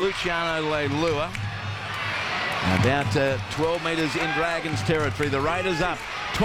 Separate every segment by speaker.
Speaker 1: Luciano Leilua. About 12 metres in Dragons territory. The Raiders up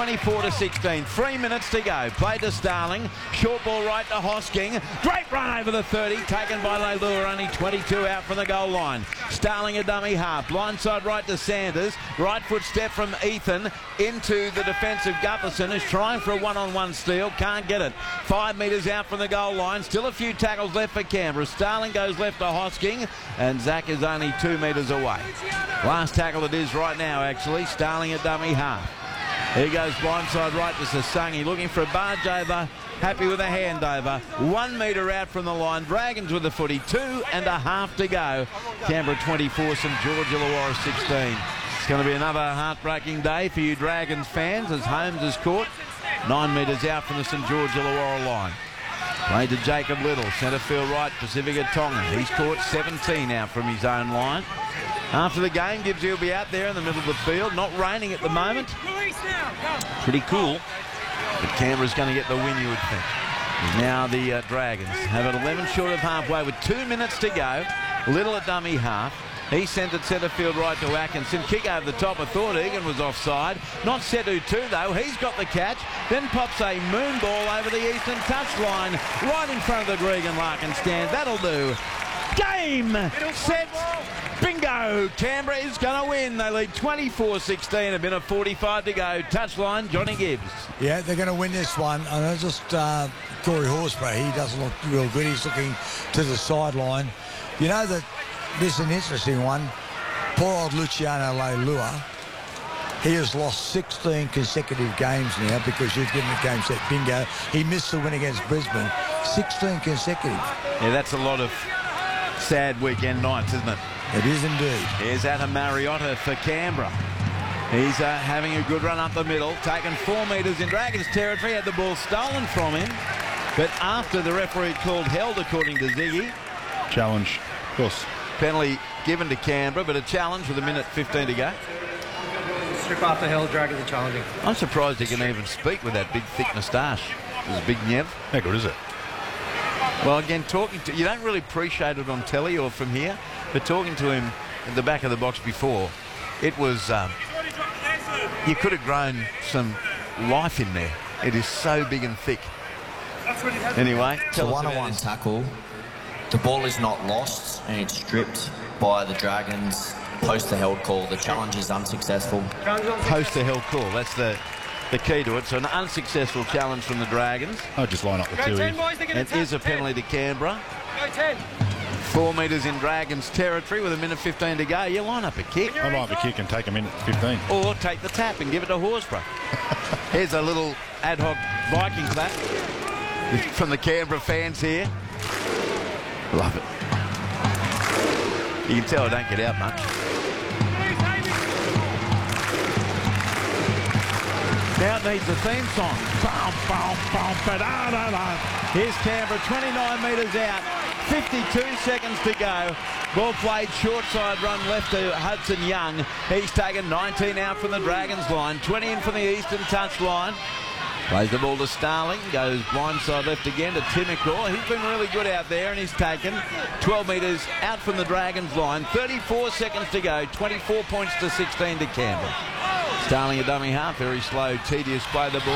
Speaker 1: 24-16. 3 minutes to go. Play to Starling. Short ball right to Hosking. Great run over the 30. Taken by Leilua. Only 22 out from the goal line. Starling a dummy half. Blindside right to Sanders. Right foot step from Ethan into the defensive Gutherson, who's trying for a one-on-one steal. Can't get it. 5 metres out from the goal line. Still a few tackles left for Canberra. Starling goes left to Hosking. And Zach is only 2 metres away. Last tackle it is right now, actually. Starling a dummy half. Here goes blindside right to Sasangi, looking for a barge over. Happy with a handover. 1 metre out from the line. Dragons with the footy. 2.5 to go. Canberra 24, St George Illawarra 16. It's going to be another heartbreaking day for you Dragons fans as Holmes is caught 9 metres out from the St George Illawarra line. Played to Jacob Little, centre field right, Pacifica Tonga. He's caught 17 out from his own line. After the game, Gibbs will be out there in the middle of the field. Not raining at the moment. Pretty cool. But Canberra's going to get the win, you would think. Now the Dragons have it 11 short of halfway with 2 minutes to go. Little at dummy half. He sent it centre field right to Atkinson. Kick over the top. I thought Egan was offside. Not Setu too, though. He's got the catch. Then pops a moon ball over the eastern touchline right in front of the Gregan Larkin stand. That'll do. Game, set, bingo. Canberra is going to win. They lead 24-16. A minute 45 to go. Touchline, Johnny Gibbs.
Speaker 2: Yeah, they're going to win this one. I know just Corey Horsburgh, he doesn't look real good. He's looking to the sideline. You know that this is an interesting one. Poor old Luciano Leilua. He has lost 16 consecutive games now because you've given the game set bingo. He missed the win against Brisbane. 16 consecutive.
Speaker 1: Yeah, that's a lot of sad weekend nights, isn't it?
Speaker 2: It is indeed.
Speaker 1: Here's Adam Mariota for Canberra. He's having a good run up the middle, taken 4 metres in Dragons territory, had the ball stolen from him, but after the referee called held, according to Ziggy.
Speaker 3: Challenge, of course.
Speaker 1: Penalty given to Canberra, but a challenge with a minute 15 to go.
Speaker 4: Strip after held, Dragons are challenging.
Speaker 1: I'm surprised he can even speak with that big thick moustache. It's a big Nev.
Speaker 3: How good is it?
Speaker 1: Well, again, talking to you don't really appreciate it on telly or from here, but talking to him at the back of the box before, it was you could have grown some life in there. It is so big and thick. Anyway,
Speaker 5: it's a one-on-one tackle. The ball is not lost and it's stripped by the Dragons. Post the held call. The challenge is unsuccessful.
Speaker 1: Post the held call. That's the key to it. So an unsuccessful challenge from the Dragons.
Speaker 3: I'll just line up the two here.
Speaker 1: It is a penalty to Canberra.
Speaker 4: Go 10.
Speaker 1: 4 metres in Dragons territory with a minute 15 to go. You line up a kick.
Speaker 3: I line up a kick and take a minute 15.
Speaker 1: Or take the tap and give it to Horsburgh. Here's a little ad hoc Vikings that from the Canberra fans here. Love it. You can tell I don't get out much. Now it needs a theme song. Here's Canberra, 29 metres out, 52 seconds to go. Ball played, short side run left to Hudson Young. He's taken 19 out from the Dragons line, 20 in from the eastern touch line. Plays the ball to Starling, goes blindside left again to Timicor. He's been really good out there and he's taken 12 metres out from the Dragons line. 34 seconds to go, 24 points to 16 to Canberra. Starling a dummy half, very slow, tedious play the ball.